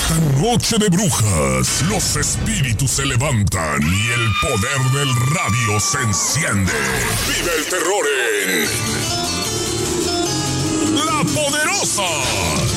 Esta noche de brujas, los espíritus se levantan y el poder del radio se enciende. ¡Vive el terror en